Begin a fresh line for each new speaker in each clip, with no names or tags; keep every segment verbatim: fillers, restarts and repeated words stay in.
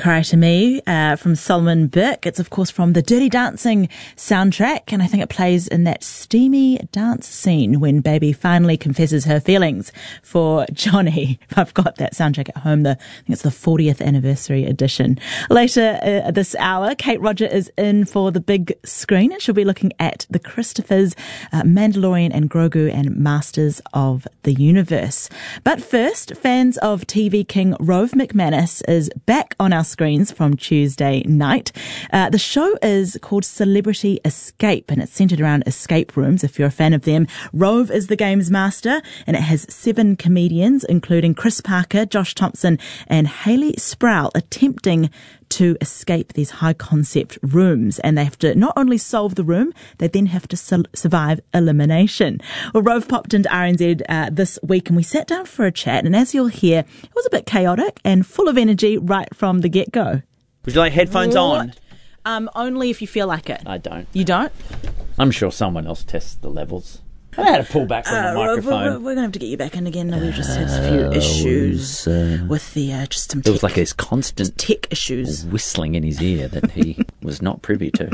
Cry to Me uh, from Solomon Burke. It's, of course, from the Dirty Dancing soundtrack, and I think it plays in that steamy dance scene when Baby finally confesses her feelings for Johnny. I've got that soundtrack at home. The, I think it's the fortieth anniversary edition. Later uh, this hour, Kate Roger is in for the big screen. She'll be looking at the Christophers, uh, Mandalorian and Grogu and Masters of the Universe. But first, fans of T V king Rove McManus is back on our screens from Tuesday night. Uh, the show is called Celebrity Escape, and it's centred around escape rooms, if you're a fan of them. Rove is the game's master, and it has seven comedians, including Chris Parker, Josh Thompson, and Hayley Sproul, attempting to escape these high-concept rooms. And they have to not only solve the room, they then have to su- survive elimination. Well, Rove popped into R N Z uh, this week, and we sat down for a chat. And as you'll hear, it was a bit chaotic and full of energy right from the get-go.
Would you like headphones
What?
on?
Um, only if you feel like it.
I don't.
You don't?
I'm sure someone else tests the levels. I had to pull back from
Uh,
the
Rove,
microphone.
we're, we're going to have to get you back in again. We've just had a few issues
uh,
with the, uh, just some
It was
tech,
like his constant
tech issues.
whistling in his ear that he was not privy to.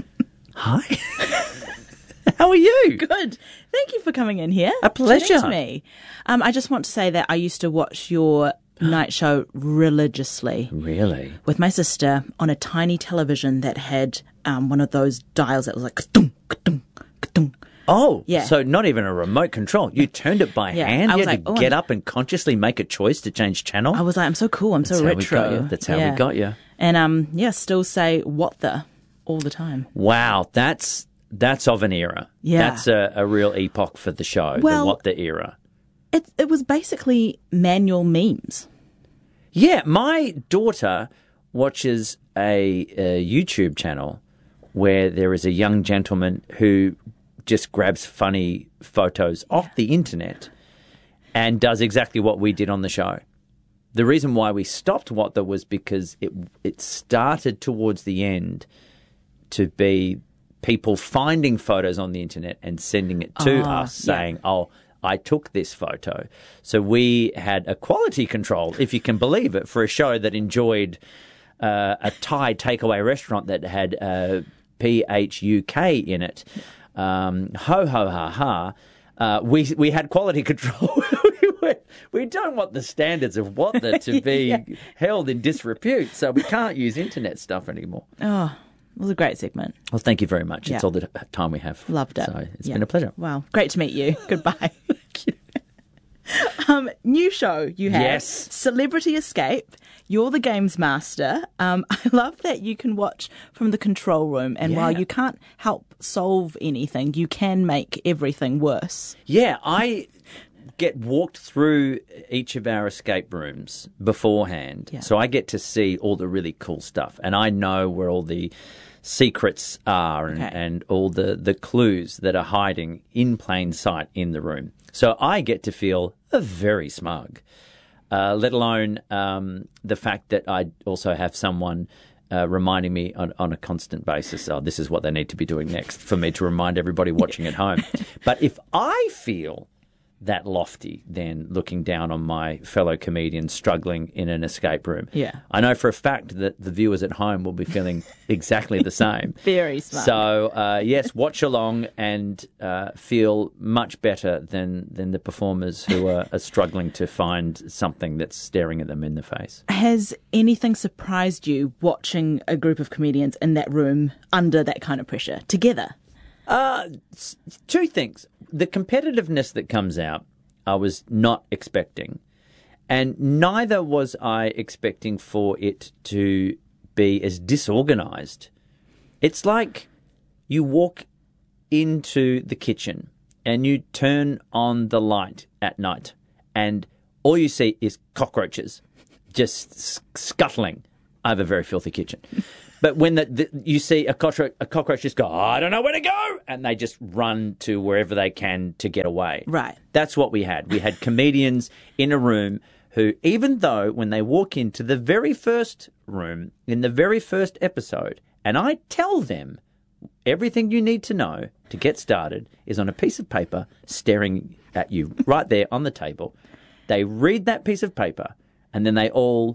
Hi. How are you?
Good. Thank you for coming in here.
A pleasure.
chatting to me. Um, I just want to say that I used to watch your night show religiously
Really?
with my sister on a tiny television that had um, one of those dials that was like ka-dung, ka-dung, ka-dung.
Oh,
Yeah.
so not even a remote control. You turned it by
Yeah,
hand?
I
You
was
had
like,
to
oh,
get
I'm-
up and consciously make a choice to change channel?
I was like, I'm so cool. I'm
That's
so
how we
retro.
got you. That's how we
Yeah.
got you.
And um, yeah, still say what the all the time.
Wow, that's that's of an era.
Yeah.
That's a, a real epoch for the show,
Well-
the What the era.
It it was basically manual memes.
Yeah, my daughter watches a, a YouTube channel where there is a young gentleman who just grabs funny photos off the internet and does exactly what we did on the show. The reason why we stopped What The was because it it started towards the end to be people finding photos on the internet and sending it to
Ah,
us
yeah.
saying, oh, I took this photo. So we had a quality control, if you can believe it, for a show that enjoyed uh, a Thai takeaway restaurant that had uh, P H U K in it. Um, ho, ho, ha, ha. Uh, we we had quality control. we, were, we don't want the standards of What The to be
Yeah.
held in disrepute, so we can't use internet stuff anymore.
Oh, it was a great segment.
Well, thank you very much.
Yeah.
It's all the time we have.
Loved it.
So it's
Yeah.
been a pleasure.
Wow, great to meet you. Goodbye. Um, new show you have.
Yes.
Celebrity Escape. You're the game's master. Um, I love that you can watch from the control room, and while
Yeah.
you can't help solve anything, you can make everything worse.
Yeah, I get walked through each of our escape rooms beforehand.
Yeah.
So I get to see all the really cool stuff. And I know where all the secrets are and,
Okay.
and all the, the clues that are hiding in plain sight in the room. So I get to feel very smug, uh, let alone um, the fact that I also have someone uh, reminding me on, on a constant basis, oh, this is what they need to be doing next, for me to remind everybody watching at home. But if I feel that lofty, then looking down on my fellow comedians struggling in an escape room,
Yeah.
I know for a fact that the viewers at home will be feeling exactly the same.
Very smart.
So, uh, yes, watch along and uh, feel much better than, than the performers who are, are struggling to find something that's staring at them in the face.
Has anything surprised you watching a group of comedians in that room under that kind of pressure together?
Uh, s- two things. The competitiveness that comes out, I was not expecting. And neither was I expecting for it to be as disorganized. It's like you walk into the kitchen and you turn on the light at night and all you see is cockroaches just s- scuttling over a very filthy kitchen. But when the, the, you see a cockroach, a cockroach just go, oh, I don't know where to go, and they just run to wherever they can to get away.
Right.
That's what we had. We had comedians in a room who, even though when they walk into the very first room, in the very first episode, and I tell them everything you need to know to get started is on a piece of paper staring at you right there on the table. They read that piece of paper, and then they all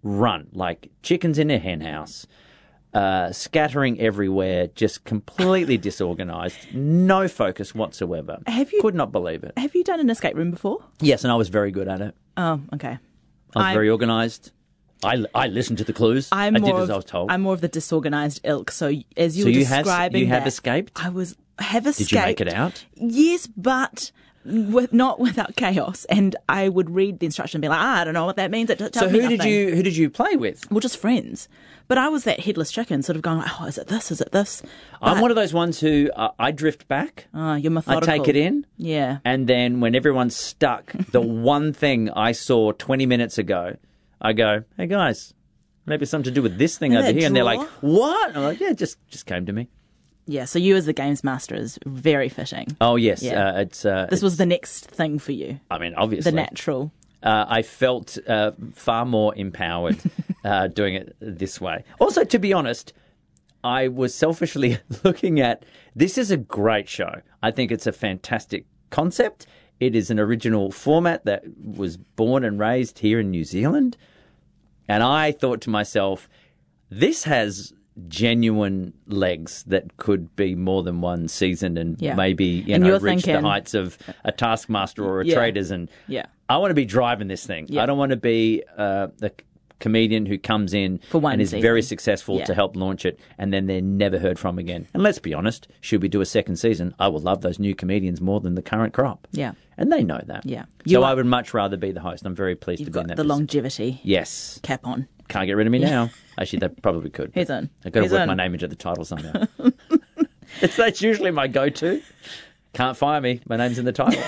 run like chickens in a hen house, uh, scattering everywhere, just completely disorganised, no focus whatsoever.
Have you-
Could not believe it.
Have you done an escape room before?
Yes, and I was very good at it.
Oh, okay.
I was
I'm-
very organised. I, I listened to the clues.
I'm
I
more
did
of,
as I was told.
I'm more of the disorganised ilk. So as you
So
were
you has-
describing
you have
that,
escaped?
I was have escaped.
Did you make it out?
Yes, but with, not without chaos. And I would read the instruction and be like, ah, I don't know what that means. It tells
So
me
who did
nothing.
you who did you play with?
Well, just friends. But I was that headless chicken, sort of going, like, oh, is it this? Is it this?
I'm
But-
one of those ones who uh, I drift back.
Oh, you're
I
methodical.
take it in.
Yeah.
And then when everyone's stuck, the one thing I saw twenty minutes ago, I go, hey guys, maybe something to do with this thing
Isn't
over
that
here. And they're
draw?
like, what? I'm like, yeah, it just, just came to me.
Yeah, so you as the games master is very fitting.
Oh, yes.
Yeah.
Uh, it's. Uh,
This
it's-
was the next thing for you,
I mean, obviously.
the natural.
Uh, I felt uh, far more empowered uh, doing it this way. Also, to be honest, I was selfishly looking at this is a great show. I think it's a fantastic concept. It is an original format that was born and raised here in New Zealand. And I thought to myself, this has genuine legs that could be more than one season and
Yeah.
maybe you
And
know
you're
reach
thinking-
the heights of a Taskmaster or a
Yeah.
Traders. And
Yeah.
I want to be driving this thing.
Yeah.
I don't want to be uh, the comedian who comes in
For one
and is
season.
very successful
Yeah.
to help launch it and then they're never heard from again. And let's be honest, should we do a second season, I will love those new comedians more than the current crop.
Yeah.
And they know that.
Yeah. You
So
are-
I would much rather be the host. I'm very pleased
You've
to be in
got
that
the
business.
longevity
Yes.
cap on.
Can't get rid of me now. Actually, they probably could.
He's in.
I've got to
He's
work
in.
my name into the title somehow. it's, that's usually my go-to. Can't fire me. My name's in the title.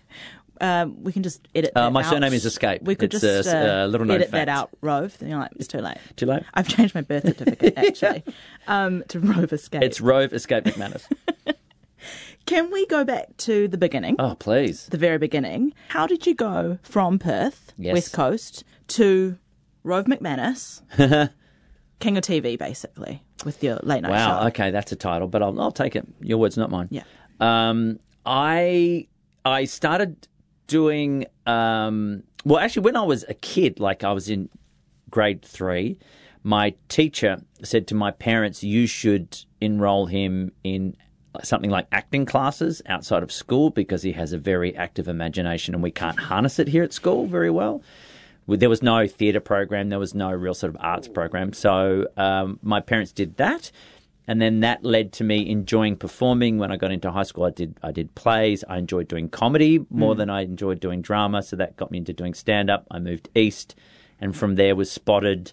Um, we can just edit
Uh,
that
my
out.
surname is Escape.
We could
It's
just
a-
uh,
a little known
edit
fact.
that out, Rove. Then you're like, it's too late.
Too late?
I've changed my birth certificate, actually, um, to Rove Escape.
It's Rove Escape McManus.
Can we go back to the beginning,
Oh, please.
the very beginning? How did you go from Perth,
Yes.
West Coast, to Rove McManus, King of T V, basically, with your late night
Wow.
show?
Okay, that's a title, but I'll, I'll take it. Your words, not mine.
Yeah.
Um, I I started doing um, well. Actually, when I was a kid, like I was in grade three, my teacher said to my parents, "You should enroll him in something like acting classes outside of school because he has a very active imagination, and we can't harness it here at school very well." There was no theatre program. There was no real sort of arts program. So um, my parents did that. And then that led to me enjoying performing. When I got into high school, I did I did plays. I enjoyed doing comedy more than I enjoyed doing drama. So that got me into doing stand-up. I moved east. And from there was spotted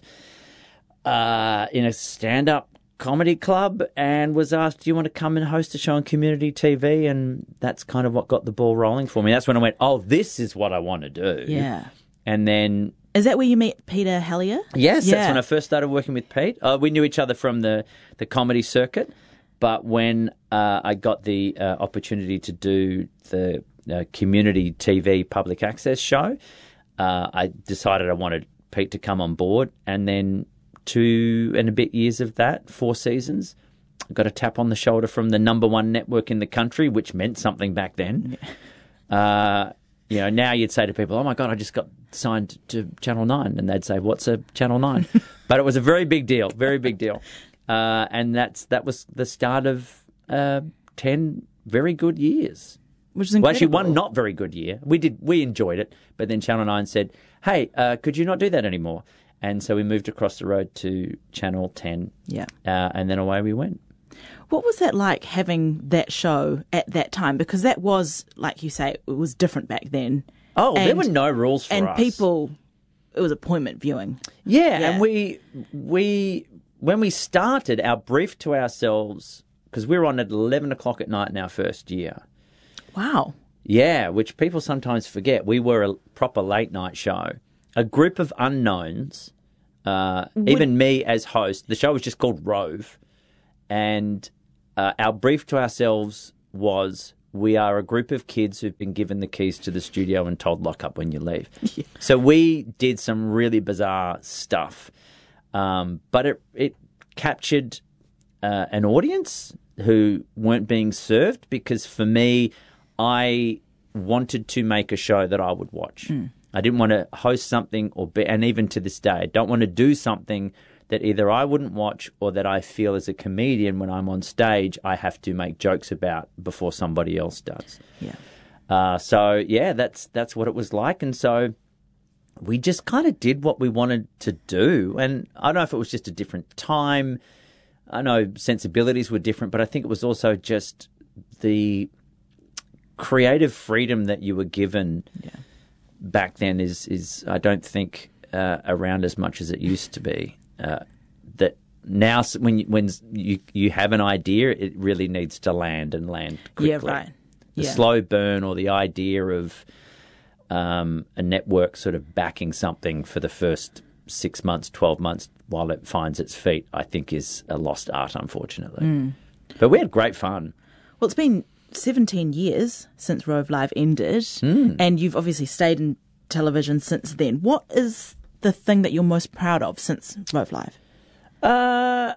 uh, in a stand-up comedy club and was asked, do you want to come and host a show on community T V? And that's kind of what got the ball rolling for me. That's when I went, oh, this is what I want to do.
Yeah.
And then
Is that where you met Peter Hellier?
Yes,
Yeah.
that's when I first started working with Pete. Uh, we knew each other from the, the comedy circuit, but when uh, I got the uh, opportunity to do the uh, community T V public access show, uh, I decided I wanted Pete to come on board. And then two and a bit years of that, four seasons, I got a tap on the shoulder from the number one network in the country, which meant something back then. Uh, you know, now you'd say to people, oh, my God, I just got signed to Channel nine. And they'd say, what's a Channel nine? But it was a very big deal, very big deal. Uh, and that's that was the start of uh, ten very good years.
Which is
Well,
incredible.
actually, one not very good year. We did we enjoyed it, but then Channel nine said, hey, uh, could you not do that anymore? And so we moved across the road to Channel ten.
Yeah.
Uh, and then away we went.
What was that like having that show at that time? Because that was, like you say, it was different back then.
Oh, there
And-
were no rules for
and
us.
people, it was appointment viewing.
Yeah,
Yeah.
and we we when we started, our brief to ourselves, because we were on at eleven o'clock at night in our first year.
Wow.
Yeah, which people sometimes forget. We were a proper late night show. A group of unknowns, uh, even me as host. The show was just called Rove, and uh, our brief to ourselves was, we are a group of kids who've been given the keys to the studio and told lock up when you leave. Yeah. So we did some really bizarre stuff, um, but it it captured uh, an audience who weren't being served, because for me, I wanted to make a show that I would watch.
Mm.
I didn't want to host something or be, and even to this day, I don't want to do something that either I wouldn't watch or that I feel as a comedian when I'm on stage I have to make jokes about before somebody else does.
Yeah.
Uh, so, yeah, that's that's what it was like. And so we just kind of did what we wanted to do. And I don't know if it was just a different time. I know sensibilities were different, but I think it was also just the creative freedom that you were given
Yeah.
back then is, is I don't think, uh, around as much as it used to be. Uh, that now when you, when you, you have an idea, it really needs to land and land quickly.
Yeah, right.
The
Yeah.
slow burn or the idea of um, a network sort of backing something for the first six months, twelve months while it finds its feet, I think is a lost art, unfortunately.
Mm.
But we had great fun.
Well, it's been seventeen years since Rove Live ended,
Mm.
and you've obviously stayed in television since then. What is the thing that you're most proud of since Rove Live?
Uh,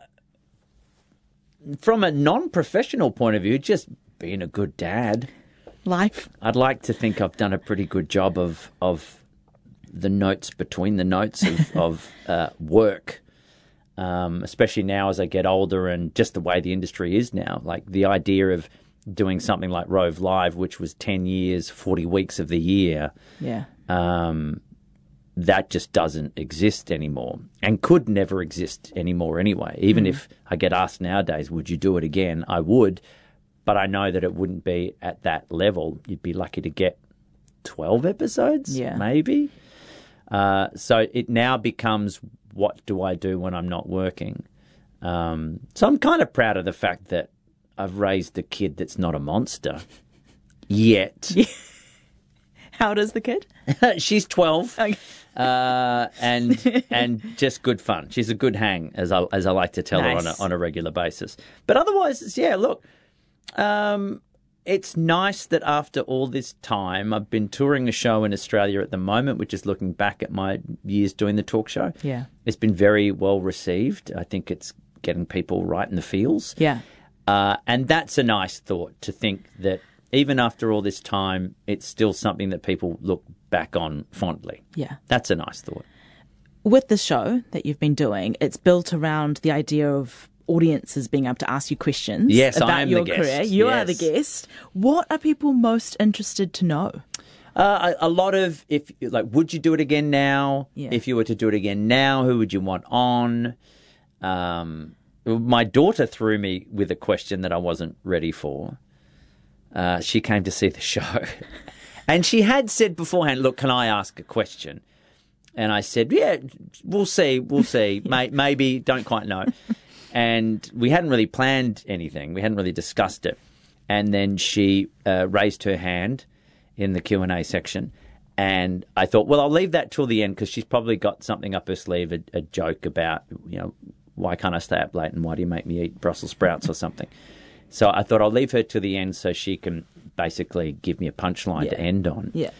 from a non-professional point of view, just being a good dad.
Life?
I'd like to think I've done a pretty good job of of the notes between the notes of, of uh, work, um, especially now as I get older and just the way the industry is now. Like the idea of doing something like Rove Live, which was ten years, forty weeks of the year,
Yeah.
um, that just doesn't exist anymore and could never exist anymore anyway. Even
Mm.
if I get asked nowadays, would you do it again? I would. But I know that it wouldn't be at that level. You'd be lucky to get twelve episodes,
Yeah.
maybe. Uh, so it now becomes, what do I do when I'm not working? Um, so I'm kind of proud of the fact that I've raised a kid that's not a monster yet.
How old is the kid?
She's twelve,
Okay.
uh, and and just good fun. She's a good hang, as I as I like to tell her on a,
Nice.
on a regular basis. But otherwise, it's, yeah, look. Um, it's nice that after all this time, I've been touring a show in Australia at the moment, which is looking back at my years doing the talk show.
Yeah.
It's been very well received. I think it's getting people right in the feels.
Yeah.
Uh, and that's a nice thought, to think that even after all this time, it's still something that people look back on fondly.
Yeah.
That's a nice thought.
With the show that you've been doing, it's built around the idea of audiences being able to ask you questions
Yes,
about
I am
your
the guest.
career. You are the
Yes.
guest. What are people most interested to know?
Uh, a, a lot of, if like, would you do it again now?
Yeah.
If you were to do it again now, who would you want on? Um, my daughter threw me with a question that I wasn't ready for. Uh, she came to see the show. And she had said beforehand, look, can I ask a question? And I said, yeah, we'll see, we'll see. May, maybe, don't quite know. And we hadn't really planned anything. We hadn't really discussed it. And then she uh, raised her hand in the Q and A section. And I thought, well, I'll leave that till the end because she's probably got something up her sleeve, a, a joke about, you know, why can't I stay up late and why do you make me eat Brussels sprouts or something. So I thought I'll leave her to the end so she can basically give me a punchline
Yeah.
to end on.
Yeah.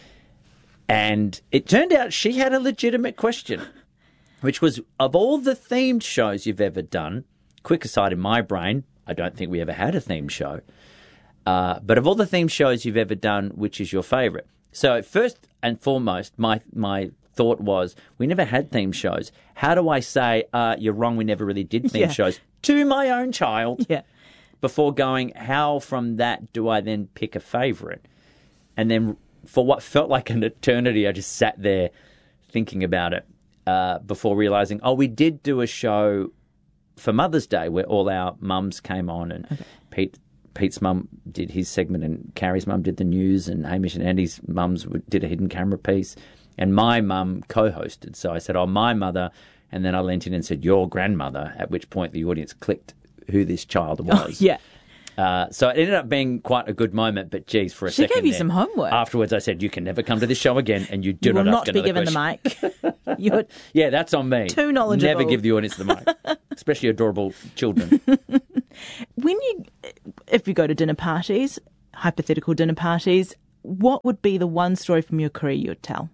And it turned out she had a legitimate question, which was, of all the themed shows you've ever done, quick aside in my brain, I don't think we ever had a themed show. Uh, but of all the themed shows you've ever done, which is your favourite? So first and foremost, my my thought was, we never had themed shows. How do I say, uh, you're wrong, we never really did themed
Yeah.
shows to my own child?
Yeah.
Before going, how from that do I then pick a favourite? And then for what felt like an eternity, I just sat there thinking about it uh, before realising, oh, we did do a show for Mother's Day where all our mums came on, and okay. Pete Pete's mum did his segment and Carrie's mum did the news and Hamish and Andy's mums did a hidden camera piece and my mum co-hosted. So I said, oh, my mother, and then I leant in and said, your grandmother, at which point the audience clicked who this child was.
Oh, yeah.
Uh, so it ended up being quite a good moment, but geez, for a
She
second
gave you
there,
some homework.
Afterwards I said, you can never come to this show again and you do
You will
not
not
ask
be
another
given
question.
the mic. You're
Yeah, that's on me.
Too knowledgeable.
Never give the audience the mic, especially adorable children.
When you, if you go to dinner parties, hypothetical dinner parties, what would be the one story from your career you would tell?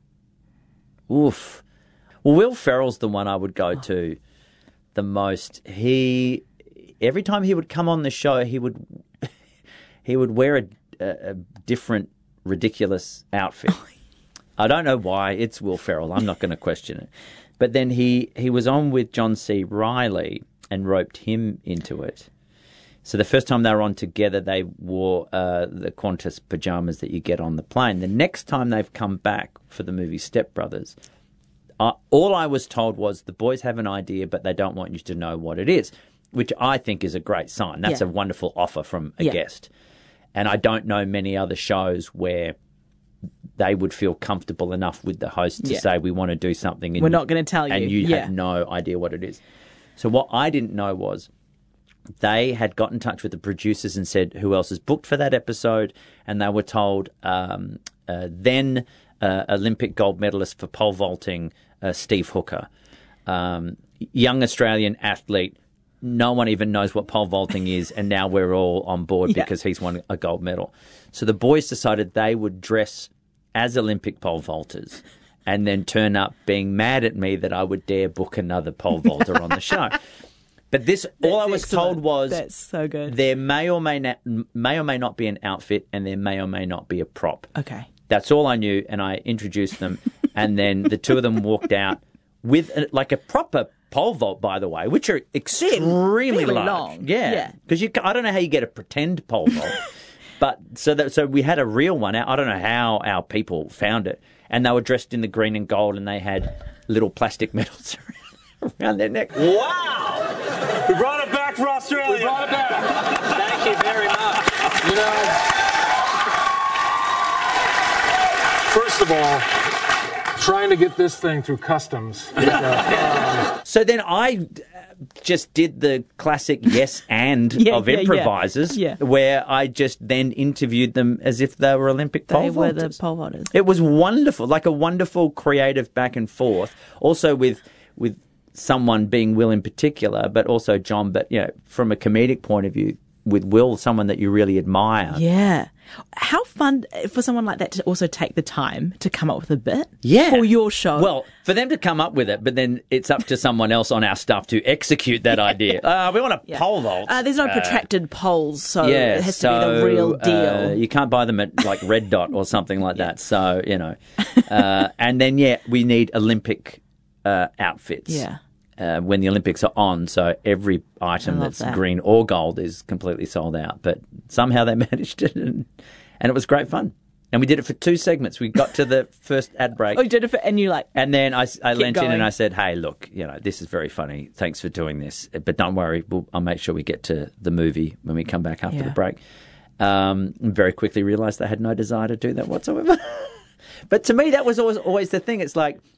Oof. Well, Will Ferrell's the one I would go to the most. He, every time he would come on the show, he would he would wear a, a, a different ridiculous outfit. I don't know why. It's Will Ferrell. I'm not going to question it. But then he, he was on with John C. Reilly and roped him into it. So the first time they were on together, they wore uh, the Qantas pajamas that you get on the plane. The next time they've come back for the movie Step Brothers, uh, all I was told was the boys have an idea, but they don't want you to know what it is, which I think is a great sign. That's
yeah.
a wonderful offer from a
yeah.
guest. And I don't know many other shows where they would feel comfortable enough with the host to
yeah.
say, we want to do something. And
We're not going to tell you.
And you
yeah.
have no idea what it is. So what I didn't know was they had got in touch with the producers and said who else is booked for that episode, and they were told um, uh, then uh, Olympic gold medalist for pole vaulting, uh, Steve Hooker, um, young Australian athlete. No one even knows what pole vaulting is, and now we're all on board yeah. because he's won a gold medal. So the boys decided they would dress as Olympic pole vaulters and then turn up being mad at me that I would dare book another pole vaulter on the show. But this,
That's
all I was
excellent.
told was
That's so good.
There may or may not, may or may not be an outfit, and there may or may not be a prop.
Okay.
That's all I knew, and I introduced them, and then the two of them walked out with a, like a proper pole vault, by the way, which are extremely
Really
large.
long.
Yeah, because you, I don't know how you get a pretend pole vault, but so that so we had a real one. I don't know how our people found it, and they were dressed in the green and gold, and they had little plastic medals around, around their neck.
Wow! We brought it back for Australia. We brought it back.
Thank you very much.
You know, first of all, trying to get this thing through customs. Uh, um,
so then I just did the classic yes and
yeah,
of
yeah,
improvisers,
yeah. Yeah.
where I just then interviewed them as if they were Olympic pole
They were
vaulters.
the pole vaulters.
It was wonderful, like a wonderful creative back and forth. Also with with someone being Will in particular, but also John. But you know, from a comedic point of view, with Will, someone that you really admire.
Yeah. How fun for someone like that to also take the time to come up with a bit
yeah.
for your show.
Well, for them to come up with it, but then it's up to someone else on our staff to execute that idea. Uh, we want a
Yeah.
pole vault.
Uh, there's no
Uh,
protracted poles, so
yeah,
it has
so,
to be the real deal.
Uh, you can't buy them at like Red Dot or something like that. So, you know. Uh, and then, yeah, we need Olympic uh, outfits.
Yeah.
Uh, when the Olympics are on, so every item
I love
that's
that.
green or gold is completely sold out. But somehow they managed it, and, and it was great fun. And we did it for two segments. We got to the first ad break.
Oh, you did it for, and you like,
And then I, I
Keep
leant in
going.
and I said, hey, look, you know, this is very funny. Thanks for doing this. But don't worry, we'll, I'll make sure we get to the movie when we come back after
Yeah.
the break. Um, and very quickly realised they had no desire to do that whatsoever. But to me, that was always, always the thing. It's like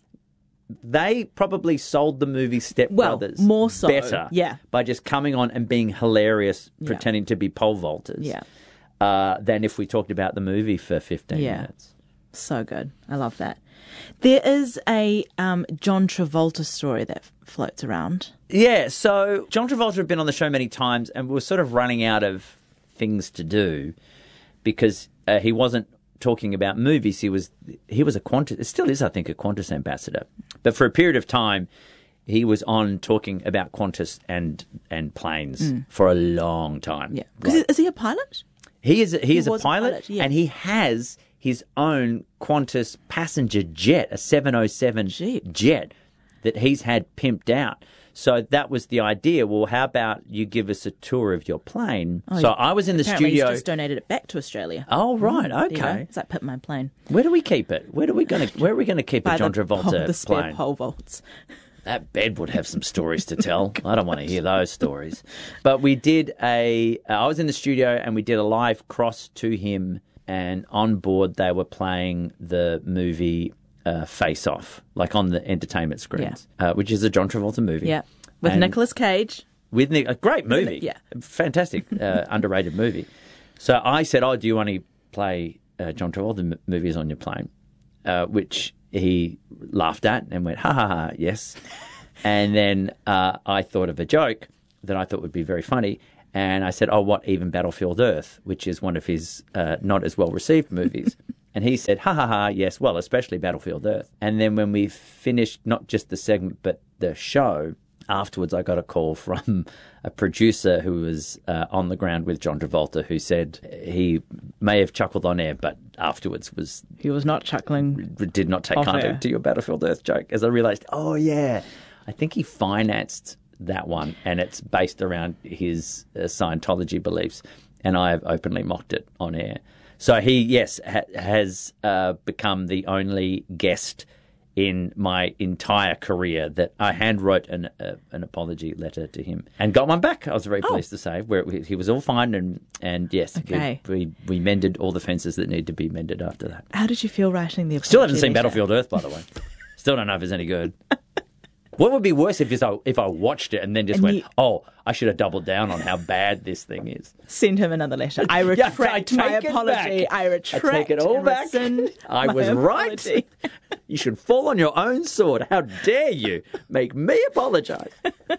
they probably sold the movie Step
Well,
Brothers
more so,
better
yeah.
by just coming on and being hilarious,
Yeah.
pretending to be pole vaulters,
yeah,
uh, than if we talked about the movie for fifteen
Yeah.
minutes.
so good. I love that. There is a um, John Travolta story that f- floats around.
Yeah, so John Travolta had been on the show many times, and we were sort of running out of things to do because uh, he wasn't talking about movies. He was he was a Qantas, it still is, I think, a Qantas ambassador. But for a period of time, he was on talking about Qantas and and planes for a long time.
Yeah, because
Like,
is he a pilot?
he is he is a
was a
pilot,
pilot, yeah.
and he has his own Qantas passenger jet, a seven oh seven
Jeep.
jet that he's had pimped out. So that was the idea. Well, how about you give us a tour of your plane? so I was in the
Oh, Apparently
studio.
he's just donated it back to Australia.
Oh right,
There you go.
okay.
It's like Pit My Plane.
Where do we keep it? Where do we gonna? Where are we going to keep
By
a John
the,
Travolta
pole, the spare
plane?
pole vaults.
That bed would have some stories to tell. I don't want to hear those stories. But we did a. Uh, I was in the studio and we did a live cross to him, and on board they were playing the movie uh, Face Off, like on the entertainment screens, uh, which is a John Travolta movie.
Yeah, with
And-
Nicolas Cage.
With Nick, a great movie,
Yeah.
fantastic, uh, underrated movie. So I said, "Oh, do you want to play uh, John Travolta m- movies on your plane?" Uh, which he laughed at and went, "Ha ha ha, yes." And then uh, I thought of a joke that I thought would be very funny, and I said, "Oh, what even Battlefield Earth?" which is one of his uh, not as well received movies. And he said, "Ha ha ha, yes, well, especially Battlefield Earth." And then when we finished not just the segment but the show, afterwards I got a call from a producer who was uh, on the ground with John Travolta, who said he may have chuckled on air, but afterwards was
He was not chuckling.
did not take
off
contact
air.
to your Battlefield Earth joke, as I realised, oh yeah, I think he financed that one, and it's based around his uh, Scientology beliefs, and I have openly mocked it on air. So he, yes, ha- has uh, become the only guest in my entire career that I hand wrote an uh, an apology letter to him and got one back. I was very
Oh.
pleased to say, where he was all fine, and and yes,
Okay.
we, we we mended all the fences that need to be mended after that.
How did you feel writing the apology
Still haven't seen
letter?
Battlefield Earth, by the way. Still don't know if it's any good. What would be worse if, I, if I watched it and then just
And
went,
you-
oh, I should have doubled down on how bad this thing is.
Send him another letter. I
Yeah,
retract
I
my
take it
apology.
back.
I retract
I take it all
and
back.
rescind
I
my
was right.
apology.
You should fall on your own sword. How dare you make me apologise?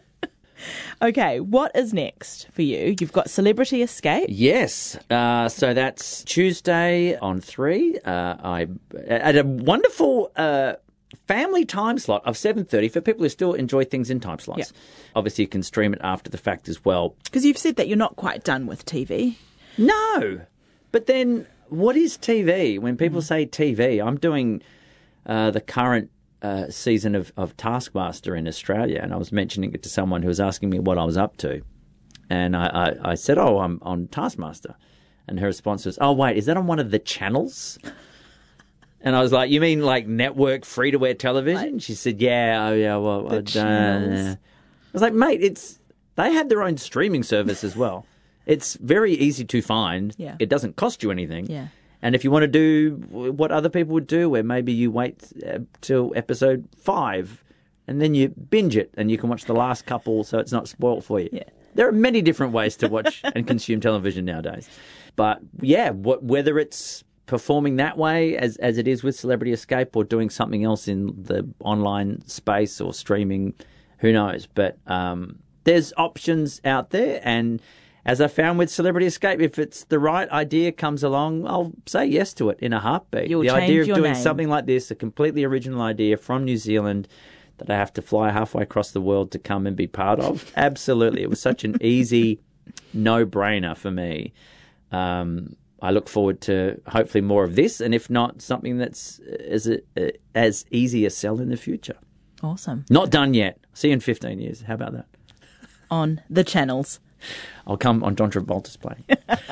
Okay, what is next for you? You've got Celebrity Escape.
Yes. Uh, so that's Tuesday on three. Uh, I at a wonderful uh, family time slot of seven thirty for people who still enjoy things in time slots.
Yeah.
Obviously, you can stream it after the fact as well.
Because you've said that you're not quite done with T V.
No. But then what is T V? When people say T V, I'm doing uh, the current uh, season of, of Taskmaster in Australia, and I was mentioning it to someone who was asking me what I was up to. And I, I, I said, oh, I'm on Taskmaster. And her response was, oh, wait, is that on one of the channels? And I was like, you mean like network free-to-air television? She said, yeah, oh, yeah, well,
The
I,
channels.
uh, I was like, mate, it's they have their own streaming service as well. It's very easy to find.
Yeah.
It doesn't cost you anything.
Yeah.
And if you want to do what other people would do, where maybe you wait uh, till episode five and then you binge it and you can watch the last couple so it's not spoiled for you.
Yeah.
There are many different ways to watch and consume television nowadays. But yeah, what, whether it's performing that way as, as it is with Celebrity Escape or doing something else in the online space or streaming, who knows? But um, there's options out there, and as I found with Celebrity Escape, if it's the right idea comes along, I'll say yes to it in a heartbeat.
You'll
the
change
idea of
your
doing
name.
something like this, a completely original idea from New Zealand that I have to fly halfway across the world to come and be part of, absolutely. It was such an easy no-brainer for me. Um, I look forward to hopefully more of this, and if not, something that's as, a, as easy a sell in the future.
Awesome.
Not done yet. See you in fifteen years. How about that?
On the channels.
I'll come on John Travolta's plane.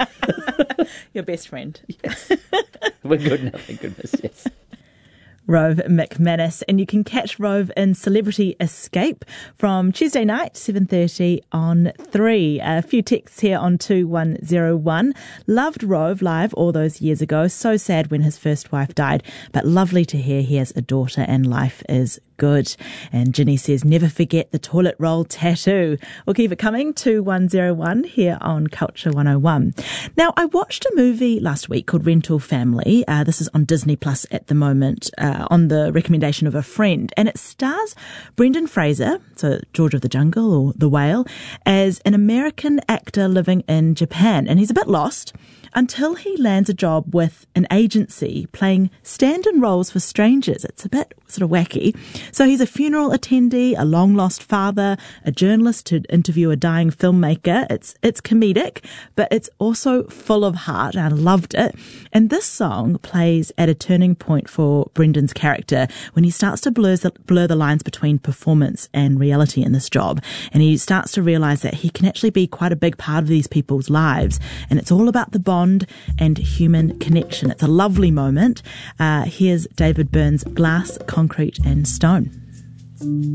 Your best friend.
We're good now, thank goodness, yes.
Rove McManus, and you can catch Rove in Celebrity Escape from Tuesday night, seven thirty on three. A few texts here on two one zero one. Loved Rove live all those years ago. So sad when his first wife died, but lovely to hear he has a daughter and life is good. And Ginny says, never forget the toilet roll tattoo. We'll keep it coming, two one zero one here on Culture one oh one. Now, I watched a movie last week called Rental Family. Uh, this is on Disney Plus at the moment, uh, on the recommendation of a friend. And it stars Brendan Fraser, so George of the Jungle or The Whale, as an American actor living in Japan. And he's a bit lost until he lands a job with an agency playing stand-in roles for strangers. It's a bit sort of wacky. So he's a funeral attendee, a long-lost father, a journalist to interview a dying filmmaker. It's it's comedic, but it's also full of heart, and I loved it. And this song plays at a turning point for Brendan's character when he starts to blur, blur the lines between performance and reality in this job. And he starts to realise that he can actually be quite a big part of these people's lives. And it's all about the bond and human connection. It's a lovely moment. Uh, here's David Byrne's Glass, Concrete and Stone.